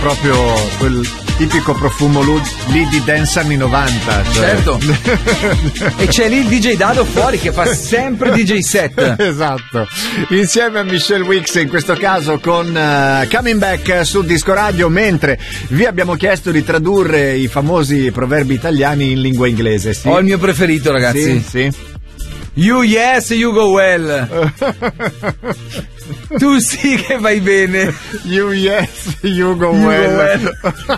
proprio quel tipico profumo lì di dance anni 90, cioè. Certo. E c'è lì il DJ Dado fuori che fa sempre DJ set. Esatto, insieme a Michelle Wicks, in questo caso con Coming Back su Disco Radio, mentre vi abbiamo chiesto di tradurre i famosi proverbi italiani in lingua inglese. Sì? Ho il mio preferito, ragazzi. Sì. You yes, you go well. Tu sì che vai bene. You yes, you go well.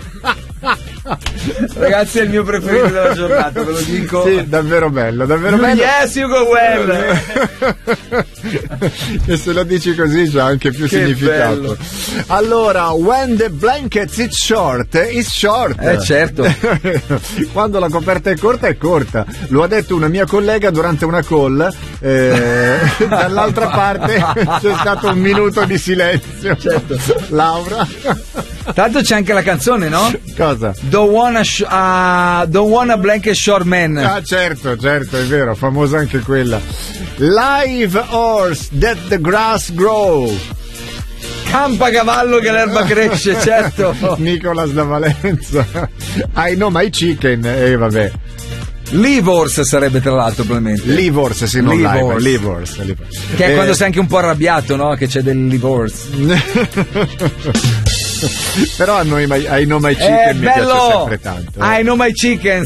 Ragazzi, è il mio preferito della giornata, ve lo dico. Sì, davvero bello, davvero bello. Yes, you go well. E se lo dici così c'ha anche più che significato. Bello. Allora, when the blanket is short, it's short. Certo. Quando la coperta è corta. Lo ha detto una mia collega durante una call. Dall'altra parte c'è stato un minuto di silenzio. Certo. Laura. Tanto c'è anche la canzone, no? Cosa? Don't wanna blanket short man. Ah, certo, è vero, famosa anche quella. Live horse that the grass grow. Campa cavallo che l'erba cresce, certo. Nicolas da Valenza. I know my chicken. Vabbè. Live horse sarebbe, tra l'altro, probabilmente. Live horse, sì, non live horse. Che è quando sei anche un po' arrabbiato, no? Che c'è del live horse. Però a noi I know my chicken mi piace sempre tanto. I know my chickens.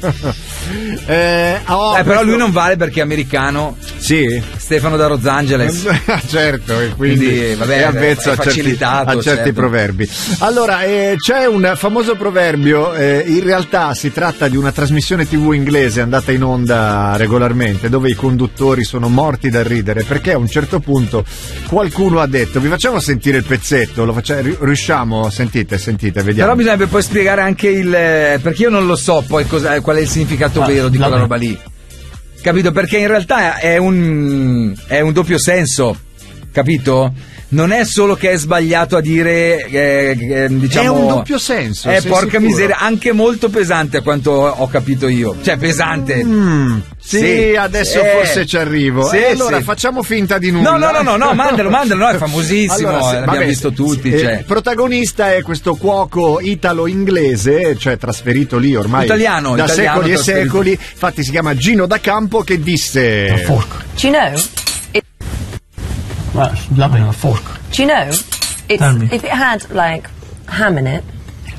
Però lui non vale perché è americano. Sì. Stefano da Los Angeles. Certo, e quindi vabbè, è avvezzo a certi certo. proverbi. Allora, c'è un famoso proverbio, in realtà si tratta di una trasmissione TV inglese andata in onda regolarmente, dove i conduttori sono morti dal ridere, perché a un certo punto qualcuno ha detto: vi facciamo sentire il pezzetto, riusciamo? Sentite, vediamo. Però bisognerebbe poi spiegare anche perché io non lo so poi qual è il significato vero di quella roba lì. Capito? Perché in realtà è un doppio senso, capito? Non è solo che è sbagliato a dire, diciamo. È un doppio senso. Porca sicuro? miseria, anche molto pesante a quanto ho capito io. Cioè, pesante. Sì, adesso forse ci arrivo. Sì, allora facciamo finta di nulla. No, mandalo, no, è famosissimo. Allora, l'abbiamo visto tutti. Il protagonista è questo cuoco italo-inglese, cioè trasferito lì ormai italiano, secoli e secoli. Infatti si chiama Gino da Campo, che disse: Do you know? Well, it's lovely. A fork. Do you know? If it had like ham in it.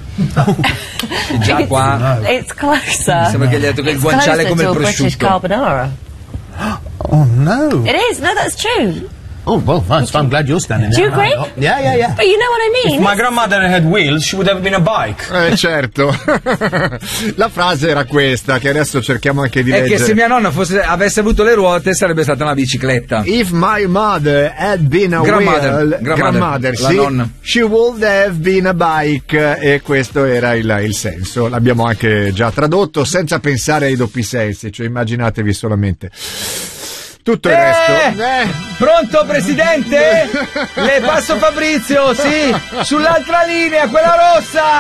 Già qua. It's closer. Sembra che gli ha detto che il guanciale è come il British prosciutto. carbonara. Oh no. It is. No, that's true. Oh well, thanks. I'm glad you're standing Do you there. agree? Yeah. But you know what I mean? If my grandmother had wheels, she would have been a bike. Certo. La frase era questa, che adesso cerchiamo anche di leggere. È che se mia nonna avesse avuto le ruote sarebbe stata una bicicletta. If my mother had been a grandmother, la nonna. She would have been a bike. E questo era il senso. L'abbiamo anche già tradotto senza pensare ai doppi sensi, cioè immaginatevi solamente tutto il resto. Pronto, presidente? Le passo Fabrizio, sì, sull'altra linea, quella rossa.